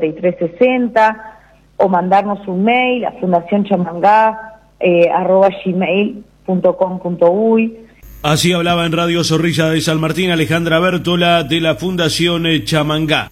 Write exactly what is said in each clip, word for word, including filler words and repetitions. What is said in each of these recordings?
cincuenta y tres sesenta, o mandarnos un mail a fundación chamangá eh, arroba gmail punto com punto uy. Así hablaba en Radio Zorrilla de San Martín Alejandra Bértola de la Fundación Chamangá.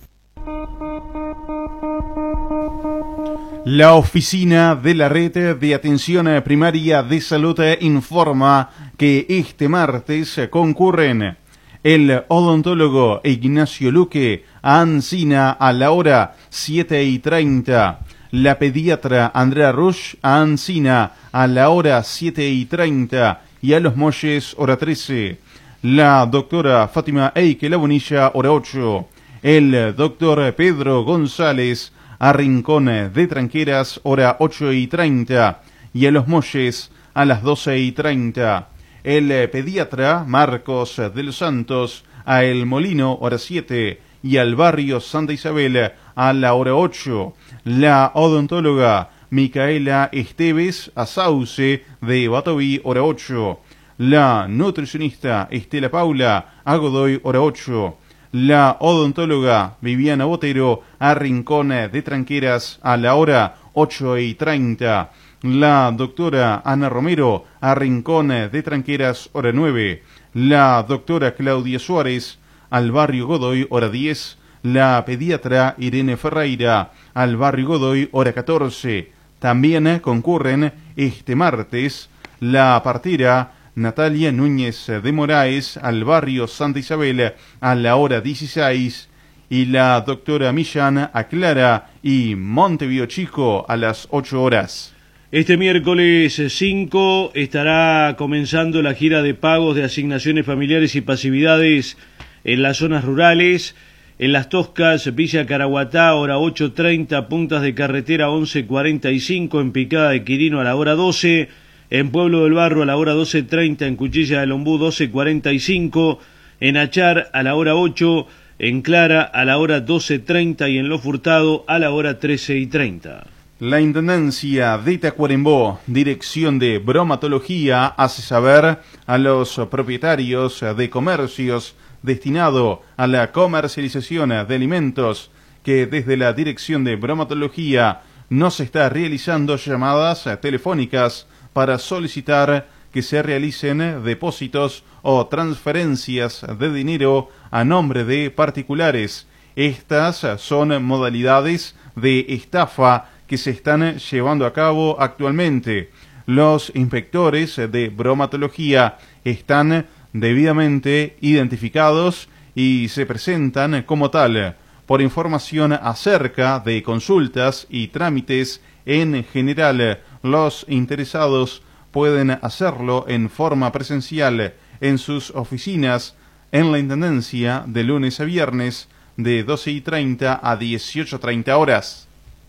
La Oficina de la Red de Atención Primaria de Salud informa que este martes concurren el odontólogo Ignacio Luque a Ancina a la hora siete y treinta, la pediatra Andrea Rush a Ancina a la hora siete y treinta y a Los Molles hora trece, la doctora Fátima Eike La Bonilla hora ocho, el doctor Pedro González a Rincón de Tranqueras hora ocho y treinta y a Los Molles a las doce y treinta. El pediatra Marcos de los Santos a El Molino hora siete y al barrio Santa Isabel a la hora ocho. La odontóloga Micaela Esteves a Sauce de Batoví hora ocho. La nutricionista Estela Paula a Godoy hora ocho. La odontóloga Viviana Botero a Rincón de Tranqueras a la hora ocho y treinta. La doctora Ana Romero a Rincón de Tranqueras hora nueve. La doctora Claudia Suárez al barrio Godoy hora diez. La pediatra Irene Ferreira al barrio Godoy hora catorce. También concurren este martes la partera Natalia Núñez de Moraes al barrio Santa Isabel a la hora dieciséis y la doctora Millán a Clara y Montevideo Chico a las ocho horas. Este miércoles cinco estará comenzando la gira de pagos de asignaciones familiares y pasividades en las zonas rurales. En Las Toscas, Villa Caraguatá, hora ocho treinta, Puntas de Carretera once cuarenta y cinco, en Picada de Quirino a la hora doce, en Pueblo del Barro a la hora doce treinta, en Cuchilla del Ombú doce cuarenta y cinco, en Achar a la hora ocho, en Clara a la hora doce treinta y en Lo Furtado a la hora trece y treinta. La Intendencia de Tacuarembó, Dirección de Bromatología, hace saber a los propietarios de comercios destinado a la comercialización de alimentos que desde la Dirección de Bromatología no se está realizando llamadas telefónicas para solicitar que se realicen depósitos o transferencias de dinero a nombre de particulares. Estas son modalidades de estafa que se están llevando a cabo actualmente. Los inspectores de bromatología están debidamente identificados y se presentan como tal. Por información acerca de consultas y trámites en general, los interesados pueden hacerlo en forma presencial en sus oficinas en la Intendencia de lunes a viernes de doce y treinta a dieciocho treinta horas.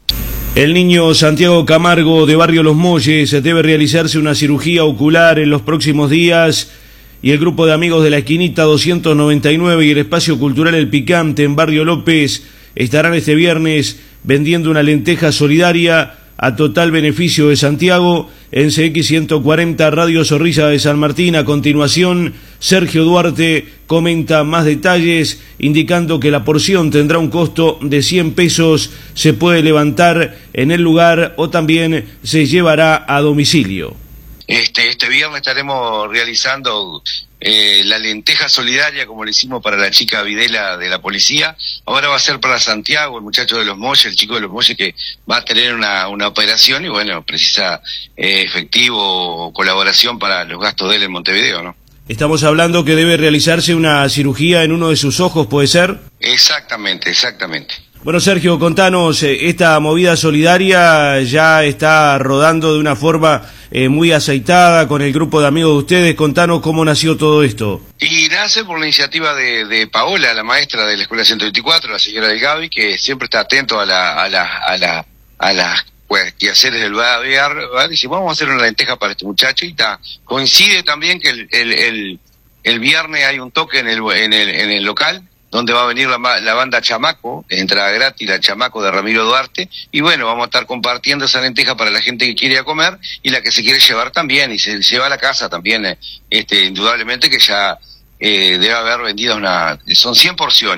El niño Santiago Camargo de Barrio Los Molles debe realizarse una cirugía ocular en los próximos días y el grupo de amigos de la Esquinita doscientos noventa y nueve y el Espacio Cultural El Picante en Barrio López estarán este viernes vendiendo una lenteja solidaria a total beneficio de Santiago en C X ciento cuarenta Radio Zorrilla de San Martín. A continuación, Sergio Duarte comenta más detalles, indicando que la porción tendrá un costo de cien pesos, se puede levantar en el lugar o también se llevará a domicilio. Este, este viernes estaremos realizando eh, la lenteja solidaria, como le hicimos para la chica Videla de la policía. Ahora va a ser para Santiago, el muchacho de Los Molles, el chico de Los Molles, que va a tener una, una operación y bueno, precisa eh, efectivo o colaboración para los gastos de él en Montevideo, ¿no? Estamos hablando que debe realizarse una cirugía en uno de sus ojos, ¿puede ser? Exactamente, exactamente. Bueno, Sergio, contanos, eh, esta movida solidaria ya está rodando de una forma eh, muy aceitada con el grupo de amigos de ustedes. Contanos cómo nació todo esto. Y nace por la iniciativa de, de Paola, la maestra de la Escuela ciento veinticuatro, la señora del Gaby, que siempre está atento a la a la a la a las pues, quehaceres del barrio, ¿vale? Dice, vamos a hacer una lenteja para este muchacho y está. Coincide también que el el el, el viernes hay un toque en el en el en el local, donde va a venir la, la banda Chamaco, entrada gratis, la Chamaco de Ramiro Duarte, y bueno, vamos a estar compartiendo esa lenteja para la gente que quiere ir a comer, y la que se quiere llevar también, y se lleva a la casa también, este, indudablemente que ya eh, debe haber vendido una, son cien porciones,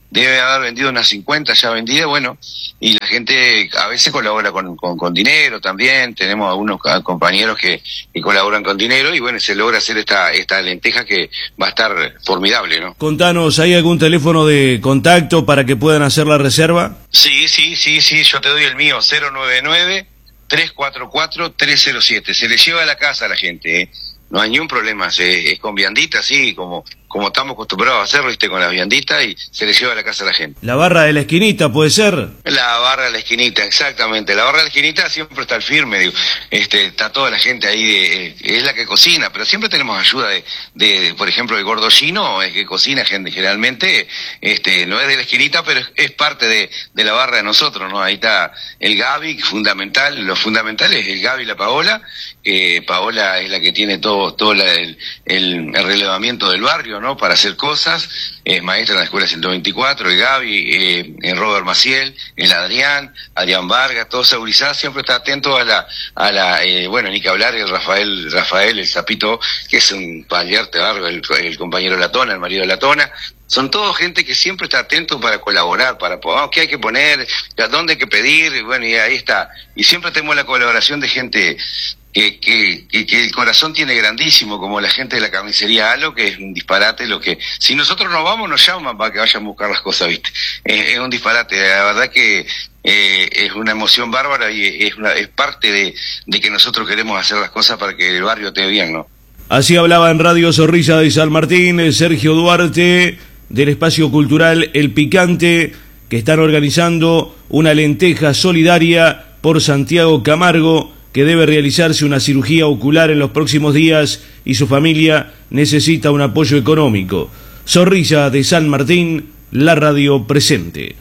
debe haber vendido unas cincuenta ya vendidas, bueno, y la gente a veces colabora con, con, con dinero también, tenemos algunos compañeros que, que colaboran con dinero y bueno, se logra hacer esta, esta lenteja que va a estar formidable, ¿no? Contanos, ¿hay algún teléfono de contacto para que puedan hacer la reserva? Sí, sí, sí, sí, yo te doy el mío, cero nueve nueve, tres cuatro cuatro, tres cero siete, se le lleva a la casa a la gente, ¿eh? No hay ningún problema, es, es con viandita, sí, como como estamos acostumbrados a hacerlo, ¿viste? Con las vianditas y se le lleva a la casa a la gente. ¿La barra de la esquinita puede ser? La barra de la esquinita, exactamente. La barra de la esquinita siempre está al firme, digo. Este, está toda la gente ahí, de, es la que cocina, pero siempre tenemos ayuda de, de, de por ejemplo, el gordo Gino, es que cocina gente generalmente, este, no es de la esquinita, pero es, es parte de, de la barra de nosotros, ¿no? Ahí está el Gaby, fundamental, lo fundamental es el Gaby y la Paola, que Paola es la que tiene todo, todo la, el, el, el relevamiento del barrio, ¿no? Para hacer cosas, es maestra en la escuela ciento veinticuatro, el Gaby, eh, el Robert Maciel, el Adrián, Adrián Vargas, todo seguridad, siempre está atento a la, a la, eh, bueno, ni que hablar, el Rafael, Rafael, el Zapito, que es un paliarte barrio, el, el compañero de la Tona, el marido de la Tona, son todo gente que siempre está atento para colaborar, para, oh, qué hay que poner, a dónde hay que pedir, bueno, y ahí está, y siempre tenemos la colaboración de gente Que, que, que, que el corazón tiene grandísimo, como la gente de la carnicería Halo, que es un disparate lo que, si nosotros nos vamos nos llaman para que vayan a buscar las cosas, viste, es, es un disparate, la verdad que eh, es una emoción bárbara y es, una, es parte de, de que nosotros queremos hacer las cosas para que el barrio esté bien, ¿no? Así hablaba en Radio Zorrilla de San Martín Sergio Duarte del espacio cultural El Picante, que están organizando una lenteja solidaria por Santiago Camargo, que debe realizarse una cirugía ocular en los próximos días y su familia necesita un apoyo económico. Zorrilla de San Martín, la radio presente.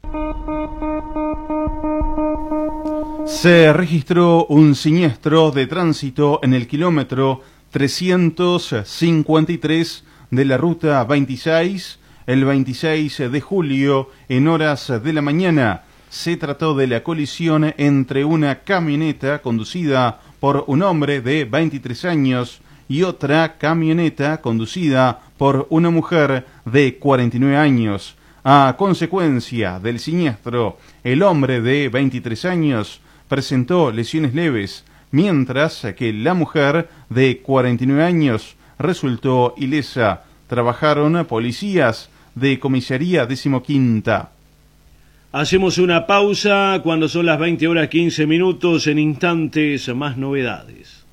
Se registró un siniestro de tránsito en el kilómetro trescientos cincuenta y tres de la ruta veintiséis, el veintiséis de julio, en horas de la mañana. Se trató de la colisión entre una camioneta conducida por un hombre de veintitrés años y otra camioneta conducida por una mujer de cuarenta y nueve años. A consecuencia del siniestro, el hombre de veintitrés años presentó lesiones leves, mientras que la mujer de cuarenta y nueve años resultó ilesa. Trabajaron policías de comisaría decimoquinta. Hacemos una pausa cuando son las veinte horas quince minutos, en instantes más novedades.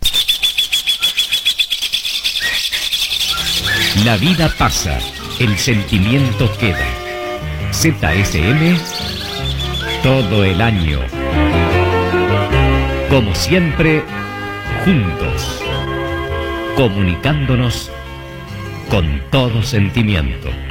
La vida pasa, el sentimiento queda. Z S M, todo el año. Como siempre, juntos, comunicándonos con todo sentimiento.